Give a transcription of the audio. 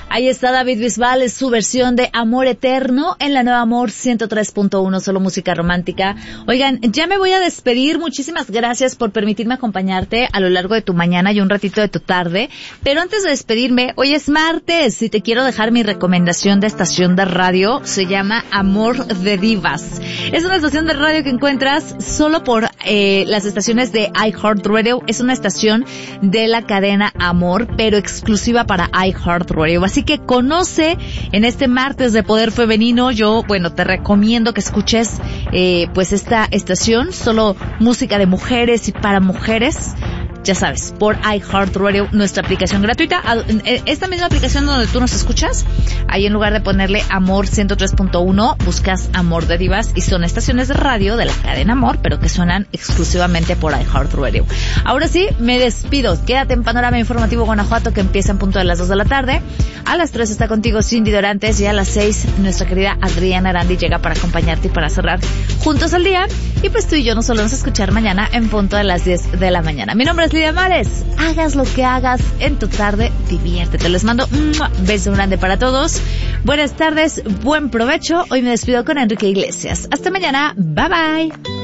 Ahí está David Bisbal, es su versión de Amor Eterno en la Nueva Amor 103.1, solo música romántica. Oigan, ya me voy a despedir. Muchísimas gracias por permitirme acompañarte a lo largo de tu mañana y un ratito de tu tarde. Pero antes de despedirme, hoy es martes y te quiero dejar mi recomendación de estación de radio. Se llama Amor de Divas. Es una estación de radio que encuentras solo por las estaciones de iHeartRadio. Es una estación de la cadena Amor, pero exclusiva para iHeartRadio. Así que conoce en este martes de Poder Femenino. Yo, te recomiendo que escuches pues esta estación, solo música de mujeres y para mujeres. Ya sabes, por iHeartRadio, nuestra aplicación gratuita. Esta misma aplicación donde tú nos escuchas, ahí en lugar de ponerle Amor 103.1, buscas Amor de Divas y son estaciones de radio de la cadena Amor, pero que suenan exclusivamente por iHeartRadio. Ahora sí, me despido. Quédate en Panorama Informativo Guanajuato, que empieza en punto de las 2 de la tarde. A las 3 está contigo Cindy Dorantes y a las 6 nuestra querida Adriana Arandi llega para acompañarte y para cerrar juntos el día. Y pues tú y yo nos volvemos a escuchar mañana en punto de las 10 de la mañana. Mi nombre es Lidia Mares. Hagas lo que hagas en tu tarde, diviértete. Les mando un beso grande para todos. Buenas tardes, buen provecho. Hoy me despido con Enrique Iglesias. Hasta mañana. Bye bye.